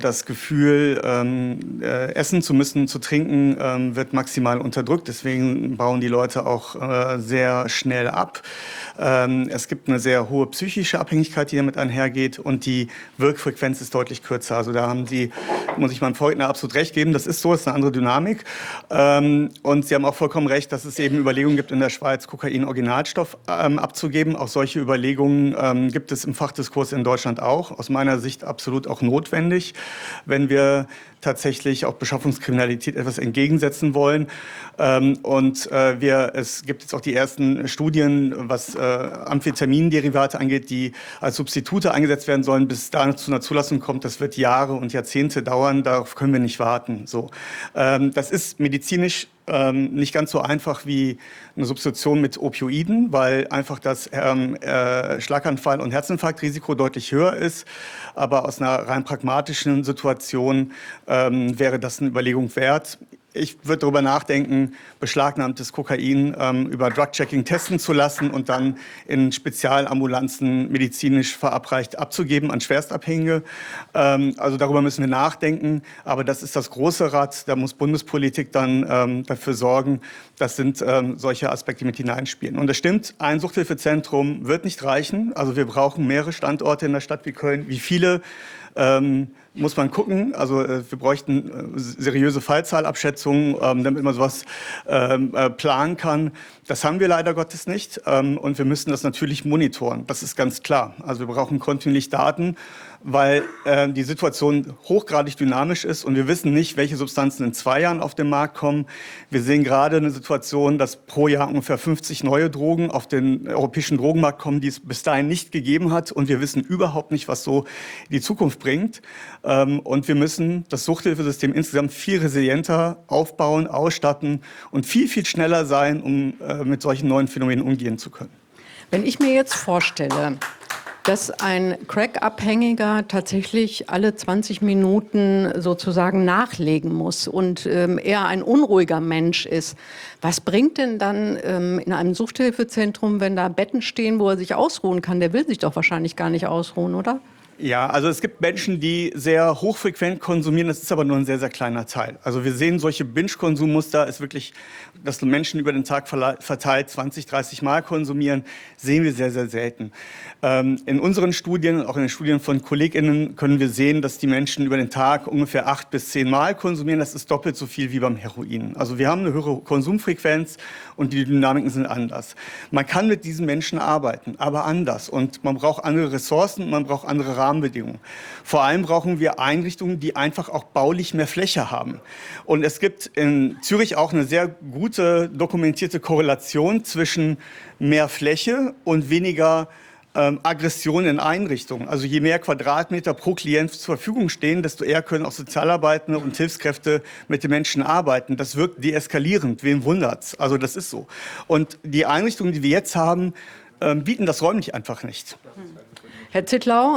Das Gefühl, essen zu müssen, zu trinken, wird maximal unterdrückt. Deswegen bauen die Leute auch sehr schnell ab. Es gibt eine sehr hohe psychische Abhängigkeit, die damit einhergeht. Und die Wirkfrequenz ist deutlich kürzer. Also da haben Sie, muss ich meinem Vorredner absolut recht geben, das ist so, ist eine andere Dynamik. Und Sie haben auch vollkommen recht, dass es eben Überlegungen gibt, in der Schweiz Kokain-Originalstoff abzugeben. Auch solche Überlegungen gibt es im Fachdiskurs in Deutschland auch. Aus meiner Sicht absolut auch notwendig, wenn wir tatsächlich auch Beschaffungskriminalität etwas entgegensetzen wollen. Es gibt jetzt auch die ersten Studien, was Amphetaminderivate angeht, die als Substitute eingesetzt werden sollen. Bis da zu einer Zulassung kommt, das wird Jahre und Jahrzehnte dauern. Darauf können wir nicht warten. So, das ist medizinisch nicht ganz so einfach wie eine Substitution mit Opioiden, weil einfach das Schlaganfall- und Herzinfarktrisiko deutlich höher ist. Aber aus einer rein pragmatischen Situation wäre das eine Überlegung wert. Ich würde darüber nachdenken, beschlagnahmtes Kokain über Drug-Checking testen zu lassen und dann in Spezialambulanzen medizinisch verabreicht abzugeben an Schwerstabhängige. Also darüber müssen wir nachdenken. Aber das ist das große Rad. Da muss Bundespolitik dann dafür sorgen. Das sind solche Aspekte, die mit hineinspielen. Und es stimmt, ein Suchthilfezentrum wird nicht reichen. Also wir brauchen mehrere Standorte in der Stadt wie Köln. Wie viele? Muss man gucken. Also wir bräuchten seriöse Fallzahlabschätzungen, damit man sowas planen kann. Das haben wir leider Gottes nicht. Und wir müssen das natürlich monitoren. Das ist ganz klar. Also wir brauchen kontinuierlich Daten, weil die Situation hochgradig dynamisch ist und wir wissen nicht, welche Substanzen in 2 Jahren auf den Markt kommen. Wir sehen gerade eine Situation, dass pro Jahr ungefähr 50 neue Drogen auf den europäischen Drogenmarkt kommen, die es bis dahin nicht gegeben hat. Und wir wissen überhaupt nicht, was so die Zukunft bringt. Und wir müssen das Suchthilfesystem insgesamt viel resilienter aufbauen, ausstatten und viel, viel schneller sein, um mit solchen neuen Phänomenen umgehen zu können. Wenn ich mir jetzt vorstelle, dass ein Crack-Abhängiger tatsächlich alle 20 Minuten sozusagen nachlegen muss und er ein unruhiger Mensch ist, was bringt denn dann in einem Suchthilfezentrum, wenn da Betten stehen, wo er sich ausruhen kann? Der will sich doch wahrscheinlich gar nicht ausruhen, oder? Ja, also es gibt Menschen, die sehr hochfrequent konsumieren, das ist aber nur ein sehr, sehr kleiner Teil. Also wir sehen solche Binge-Konsummuster, ist wirklich, dass Menschen über den Tag verteilt 20, 30 Mal konsumieren, sehen wir sehr, sehr selten. In unseren Studien, auch in den Studien von KollegInnen, können wir sehen, dass die Menschen über den Tag ungefähr 8 bis 10 Mal konsumieren. Das ist doppelt so viel wie beim Heroin. Also wir haben eine höhere Konsumfrequenz und die Dynamiken sind anders. Man kann mit diesen Menschen arbeiten, aber anders. Und man braucht andere Ressourcen, man braucht andere Rahmenbedingungen. Vor allem brauchen wir Einrichtungen, die einfach auch baulich mehr Fläche haben. Und es gibt in Zürich auch eine sehr gute dokumentierte Korrelation zwischen mehr Fläche und weniger Aggression in Einrichtungen. Also je mehr Quadratmeter pro Klient zur Verfügung stehen, desto eher können auch Sozialarbeitende und Hilfskräfte mit den Menschen arbeiten. Das wirkt deeskalierend. Wen wundert's? Also das ist so. Und die Einrichtungen, die wir jetzt haben, bieten das räumlich einfach nicht. Herr Zittlau,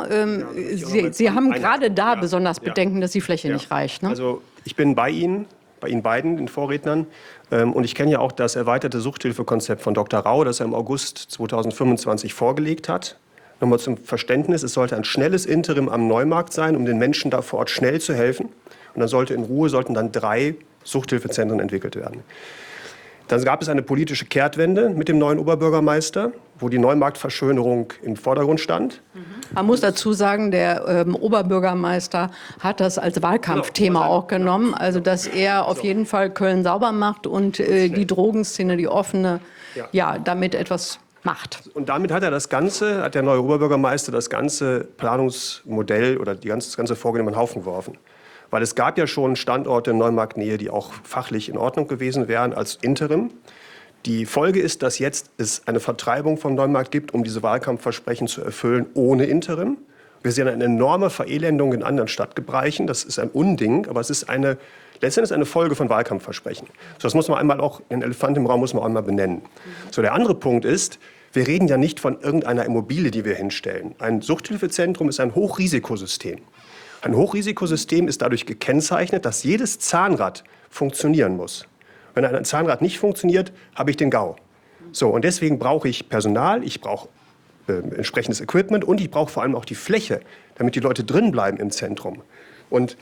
Sie haben gerade da besonders Bedenken, dass die Fläche nicht reicht. Ne? Also ich bin bei Ihnen beiden, den Vorrednern. Und ich kenne ja auch das erweiterte Suchthilfekonzept von Dr. Rau, das er im August 2025 vorgelegt hat. Nochmal zum Verständnis, es sollte ein schnelles Interim am Neumarkt sein, um den Menschen da vor Ort schnell zu helfen. Und dann sollten dann 3 Suchthilfezentren entwickelt werden. Dann gab es eine politische Kehrtwende mit dem neuen Oberbürgermeister, wo die Neumarktverschönerung im Vordergrund stand. Man muss dazu sagen, der Oberbürgermeister hat das als Wahlkampfthema auch genommen. Also, dass er auf jeden Fall Köln sauber macht und die Drogenszene, die offene, damit etwas macht. Und damit hat der neue Oberbürgermeister das ganze Planungsmodell oder das ganze Vorgehen über den Haufen geworfen. Weil es gab ja schon Standorte in Neumarktnähe, die auch fachlich in Ordnung gewesen wären als Interim. Die Folge ist, dass jetzt es eine Vertreibung von Neumarkt gibt, um diese Wahlkampfversprechen zu erfüllen ohne Interim. Wir sehen eine enorme Verelendung in anderen Stadtbereichen. Das ist ein Unding, aber es ist letztendlich eine Folge von Wahlkampfversprechen. So, das muss man einmal auch, den Elefant im Raum muss man einmal benennen. So, der andere Punkt ist, wir reden ja nicht von irgendeiner Immobilie, die wir hinstellen. Ein Suchthilfezentrum ist ein Hochrisikosystem. Ein Hochrisikosystem ist dadurch gekennzeichnet, dass jedes Zahnrad funktionieren muss. Wenn ein Zahnrad nicht funktioniert, habe ich den GAU. So, und deswegen brauche ich Personal, ich brauche entsprechendes Equipment und ich brauche vor allem auch die Fläche, damit die Leute drin bleiben im Zentrum. Und